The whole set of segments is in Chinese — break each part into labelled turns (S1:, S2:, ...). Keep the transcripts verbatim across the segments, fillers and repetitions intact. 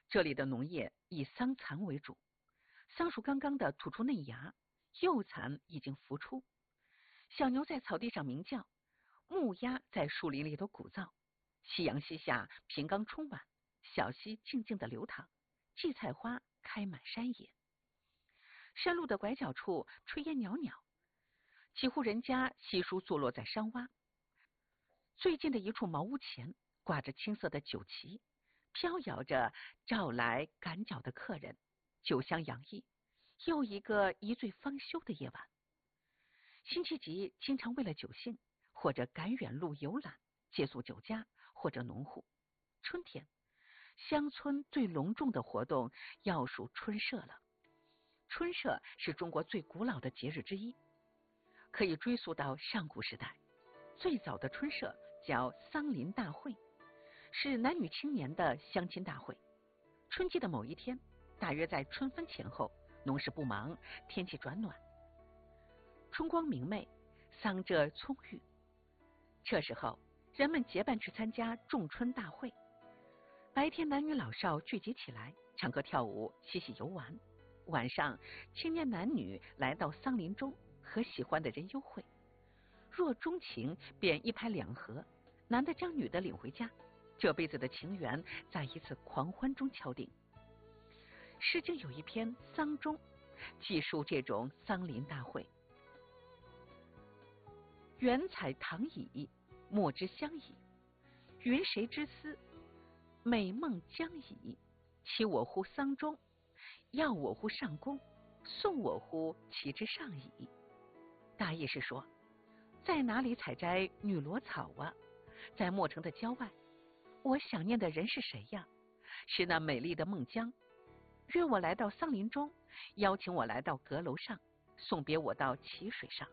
S1: 这里的农业以桑蚕为主，桑树刚刚的吐出嫩芽，幼蚕已经孵出。小牛在草地上鸣叫，木鸭在树林里头鼓噪。夕阳西下，平冈春晚，小溪静静的流淌，荠菜花开满山野。山路的拐角处炊烟袅袅，几户人家稀疏坐落在山洼。最近的一处茅屋前挂着青色的酒旗，飘摇着召来赶脚的客人，酒香洋溢。又一个一醉方休的夜晚。辛弃疾经常为了酒兴，或者赶远路游览，借宿酒家或者农户。春天，乡村最隆重的活动要数春社了。春社是中国最古老的节日之一，可以追溯到上古时代。最早的春社叫桑林大会，是男女青年的相亲大会。春季的某一天，大约在春分前后，农事不忙，天气转暖，春光明媚，桑轍葱郁。这时候，人们结伴去参加仲春大会。白天，男女老少聚集起来，唱歌跳舞，嬉戏游玩。晚上，青年男女来到桑林中，和喜欢的人幽会。若钟情，便一拍两合，男的将女的领回家，这辈子的情缘在一次狂欢中敲定。诗经有一篇《桑钟》，记述这种桑林大会。远采唐乙，莫之乡矣。云谁之思？美梦将矣。期我乎桑中，要我乎上宫，送我乎其之上矣。大意是说，在哪里采摘女萝草啊？在墨城的郊外。我想念的人是谁呀？是那美丽的孟姜。约我来到桑林中，邀请我来到阁楼上，送别我到淇水上。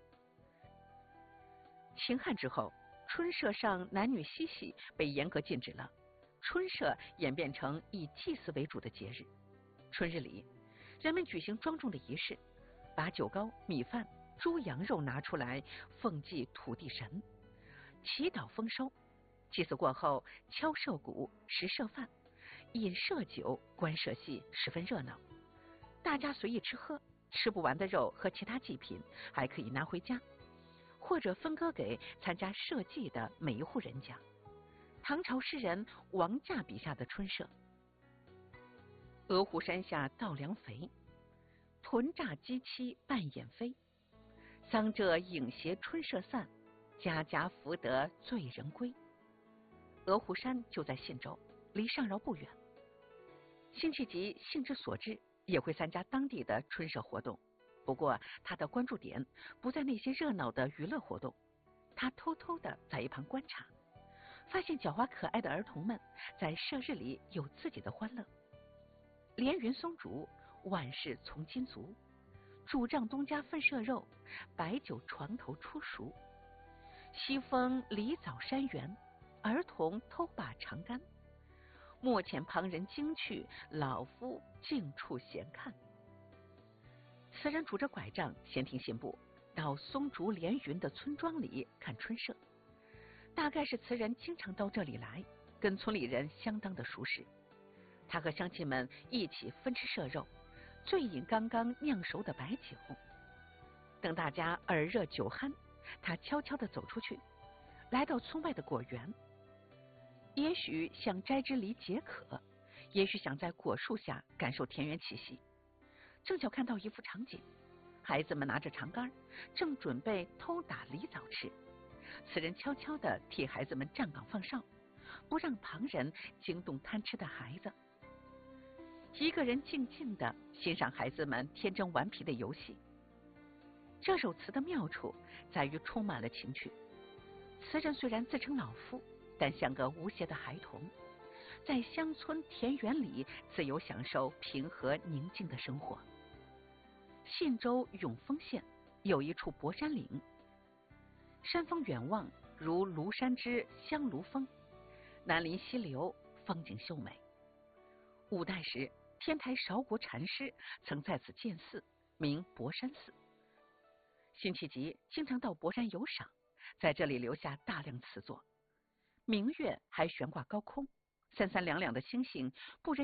S1: 秦汉之后，春社上男女嬉戏被严格禁止了，春社演变成以祭祀为主的节日。春日里，人们举行庄重的仪式，把酒糕、米饭、猪羊肉拿出来奉祭土地神，祈祷丰收。祭祀过后，敲社鼓，食社饭，饮社酒，观社戏，十分热闹。大家随意吃喝，吃不完的肉和其他祭品还可以拿回家，或者分割给参加社祭的每一户人家。唐朝诗人王驾笔下的春社：鹅湖山下稻粱肥，豚乍鸡栖半掩飞。桑轍影斜春社散，家家福得醉人归。鹅湖山就在信州，离上饶不远。辛弃疾兴之所至，也会参加当地的春社活动，不过他的关注点不在那些热闹的娱乐活动，他偷偷的在一旁观察，发现狡猾可爱的儿童们在社日里有自己的欢乐。连云松竹，万事从今足。主丈东家分社肉，白酒床头初熟。西风梨枣山园，儿童偷把长杆。莫遣旁人惊去，老夫静处闲看。词人拄着拐杖，闲庭信步，到松竹连云的村庄里看春社。大概是词人经常到这里来，跟村里人相当的熟识。他和乡亲们一起分吃社肉，醉饮刚刚酿熟的白酒。等大家耳热酒酣，他悄悄地走出去，来到村外的果园。也许想摘枝梨解渴，也许想在果树下感受田园气息。正巧看到一幅场景，孩子们拿着长杆，正准备偷打梨枣吃。此人悄悄地替孩子们站岗放哨，不让旁人惊动贪吃的孩子。一个人静静地欣赏孩子们天真顽皮的游戏。这首词的妙处在于充满了情趣。词人虽然自称老夫，但像个无邪的孩童，在乡村田园里自由享受平和宁静的生活。信州永丰县有一处博山岭，山峰远望如庐山之香庐峰，南临溪流，风景秀美。五代时，天台少果禅师曾在此建寺，名博山寺。辛弃疾经常到博山游赏，在这里留下大量词作。明月还悬挂高空，三三两两的星星不忍